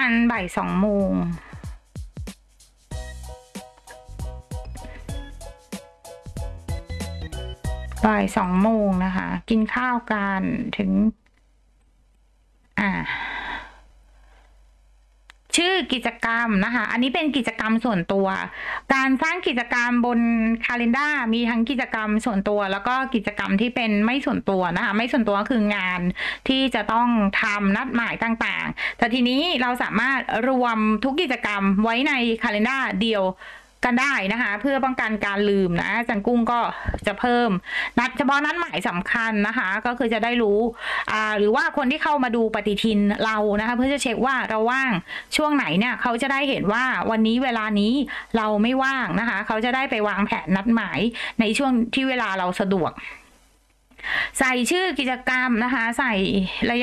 ณบ่าย2 โมงบ่าย2 โมงนะคะกินข้าวกันถึงชื่อกิจกรรมนะคะอันนี้เป็นกิจกรรมส่วนตัวการสร้างกิจกรรมบน calendar มีทั้งกิจกรรมส่วนตัวแล้วก็กิจกรรมที่เป็นไม่ส่วนตัวนะคะไม่ส่วนตัวก็คืองานที่จะต้องทำนัดหมายต่างๆแต่ทีนี้เราสามารถรวมทุกกิจกรรมไว้ใน calendar เดียวกันได้นะคะเพื่อป้องกันการลืมนะจันกุ้งก็จะเพิ่มเฉพาะนัดหมายสำคัญนะคะก็คือจะได้รู้หรือว่าคนที่เข้ามาดูปฏิทินเรานะคะเพื่อจะเช็คว่าเราว่างช่วงไหนเนี่ยเขาจะได้เห็นว่าวันนี้เวลานี้เราไม่ว่างนะคะเขาจะได้ไปวางแผนนัดหมายในช่วงที่เวลาเราสะดวกใส่ชื่อกิจกรรมนะคะใส่ระยะ